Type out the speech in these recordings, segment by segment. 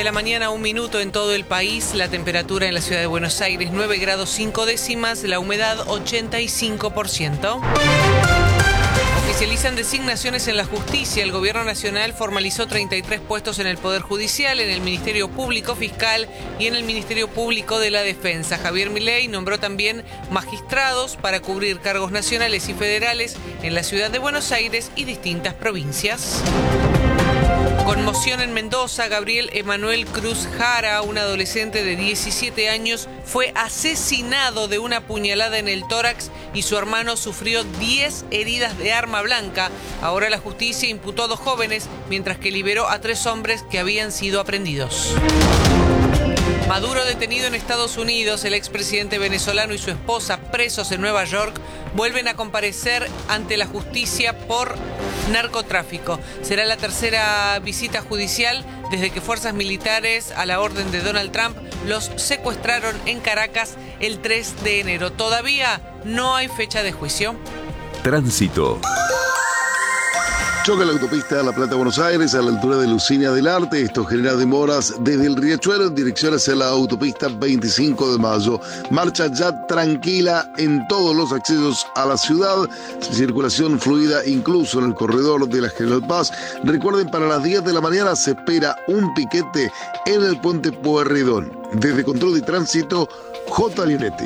la mañana, 1 minuto en todo el país. La temperatura en la ciudad de Buenos Aires, 9 grados 5 décimas, la humedad 85%. Oficializan designaciones en la justicia. El Gobierno Nacional formalizó 33 puestos en el Poder Judicial, en el Ministerio Público Fiscal y en el Ministerio Público de la Defensa. Javier Milei nombró también magistrados para cubrir cargos nacionales y federales en la ciudad de Buenos Aires y distintas provincias. Conmoción en Mendoza. Gabriel Emanuel Cruz Jara, un adolescente de 17 años, fue asesinado de una puñalada en el tórax y su hermano sufrió 10 heridas de arma blanca. Ahora la justicia imputó a 2 jóvenes, mientras que liberó a 3 hombres que habían sido aprehendidos. Maduro detenido en Estados Unidos. El expresidente venezolano y su esposa, presos en Nueva York, vuelven a comparecer ante la justicia por narcotráfico. Será la tercera visita judicial desde que fuerzas militares, a la orden de Donald Trump, los secuestraron en Caracas el 3 de enero. Todavía no hay fecha de juicio. Tránsito. Choca la autopista La Plata-Buenos Aires a la altura de Lucinia del Arte. Esto genera demoras desde el Riachuelo en dirección hacia la autopista 25 de Mayo. Marcha ya tranquila en todos los accesos a la ciudad. Circulación fluida incluso en el corredor de la General Paz. Recuerden, para las 10 de la mañana se espera un piquete en el puente Pueyrredón. Desde Control de Tránsito, J. Lionetti.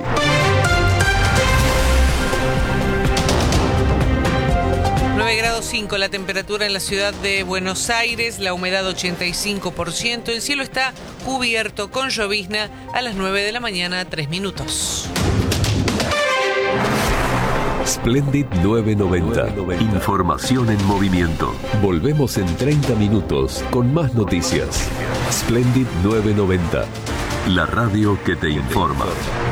9 grados 5 la temperatura en la ciudad de Buenos Aires, la humedad 85%, el cielo está cubierto con llovizna a las 9 de la mañana, 3 minutos. Splendid 990. Información en movimiento. Volvemos en 30 minutos con más noticias. Splendid 990. La radio que te informa.